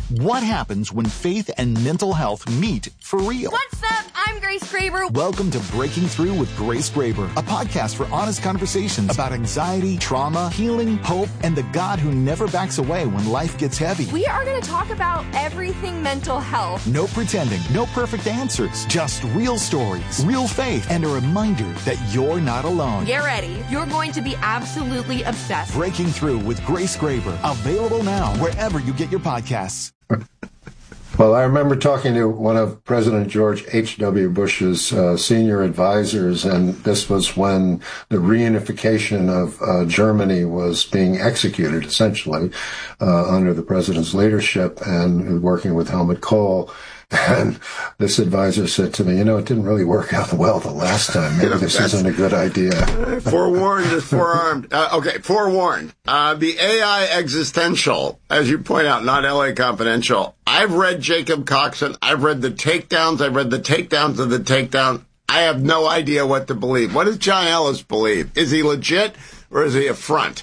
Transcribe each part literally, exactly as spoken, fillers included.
What happens when faith and mental health meet for real? What's up? I'm Grace Graber. Welcome to Breaking Through with Grace Graber, a podcast for honest conversations about anxiety, trauma, healing, hope, and the God who never backs away when life gets heavy. We are going to talk about everything mental health. No pretending, no perfect answers, just real stories, real faith, and a reminder that you're not alone. Get ready. You're going to be absolutely obsessed. Breaking Through with Grace Graber, available now wherever you get your podcasts. Well, I remember talking to one of President George H W. Bush's uh, senior advisors, and this was when the reunification of uh, Germany was being executed, essentially, uh, under the president's leadership, and working with Helmut Kohl. And this advisor said to me, you know, it didn't really work out well the last time. Maybe this isn't a good idea. Forewarned is forearmed. Uh, okay, forewarned. Uh, the A I existential, as you point out, not L A Confidential. I've read Jacob Coxon. I've read the takedowns. I've read the takedowns of the takedown. I have no idea what to believe. What does John Ellis believe? Is he legit or is he a front?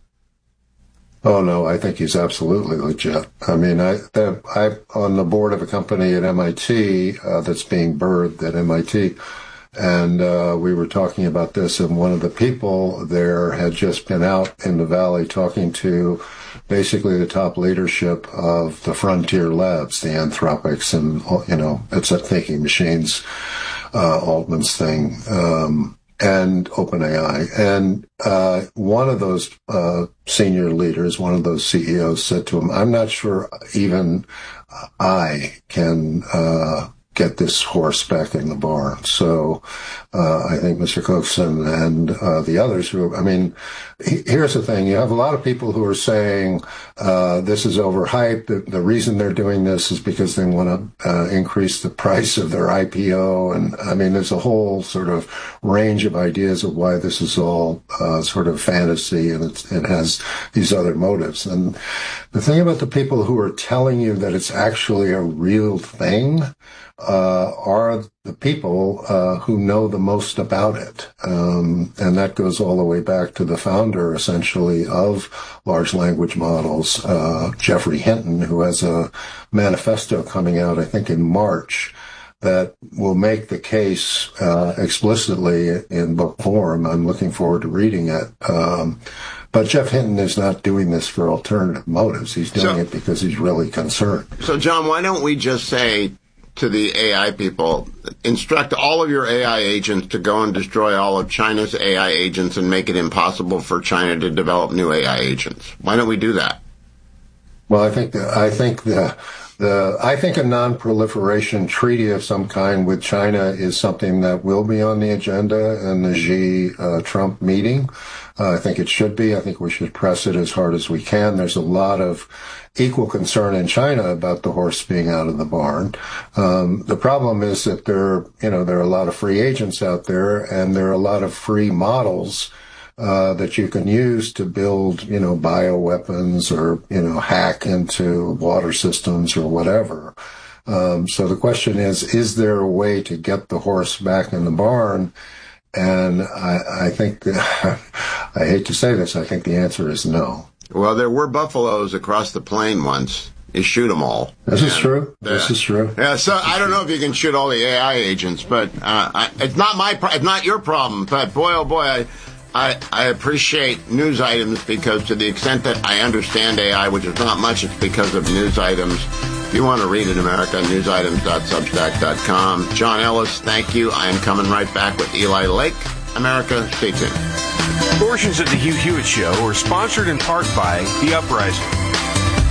Oh, no, I think he's absolutely legit. I mean, I, I'm on the board of a company at M I T uh, that's being birthed at M I T, and uh, we were talking about this, and one of the people there had just been out in the valley talking to basically the top leadership of the frontier labs, the Anthropics, and, you know, it's a thinking machines, uh, Altman's thing. Um, and OpenAI. And uh, one of those uh, senior leaders, one of those C E Os said to him, I'm not sure even I can uh, get this horse back in the barn. So uh, I think Mister Coxon and uh, the others who, I mean, he, here's the thing. You have a lot of people who are saying uh, this is overhyped. The, the reason they're doing this is because they want to uh, increase the price of their I P O. And I mean, there's a whole sort of range of ideas of why this is all uh, sort of fantasy, and it's, it has these other motives. And the thing about the people who are telling you that it's actually a real thing uh, are the people uh, who know the most about it. Um, and that goes all the way back to the founder, essentially, of large language models, uh, Geoffrey Hinton, who has a manifesto coming out, I think, in March, that will make the case uh, explicitly in book form. I'm looking forward to reading it. Um, but Geoff Hinton is not doing this for alternative motives. He's doing so, it because he's really concerned. So, John, why don't we just say to the A I people, instruct all of your A I agents to go and destroy all of China's A I agents and make it impossible for China to develop new A I agents? Why don't we do that? Well, I think the, I think the the I think a non-proliferation treaty of some kind with China is something that will be on the agenda in the Xi uh, Trump meeting. Uh, I think it should be. I think we should press it as hard as we can. There's a lot of equal concern in China about the horse being out of the barn. Um, the problem is that there, you know, there are a lot of free agents out there, and there are a lot of free models uh, that you can use to build, you know, bioweapons or, you know, hack into water systems or whatever. Um, so the question is, is there a way to get the horse back in the barn? And I, I think, I hate to say this, I think the answer is no. Well, there were buffaloes across the plain once. You shoot them all. This and, is true. Uh, this is true. Yeah, so I don't know if you can shoot all the A I agents, but uh, I, it's not my, pro- it's not your problem. But boy, oh boy, I, I, I appreciate news items, because to the extent that I understand A I, which is not much, it's because of news items. If you want to read it, America, news items dot substack dot com. John Ellis, thank you. I am coming right back with Eli Lake. America, stay tuned. Portions of the Hugh Hewitt Show are sponsored in part by The Uprising.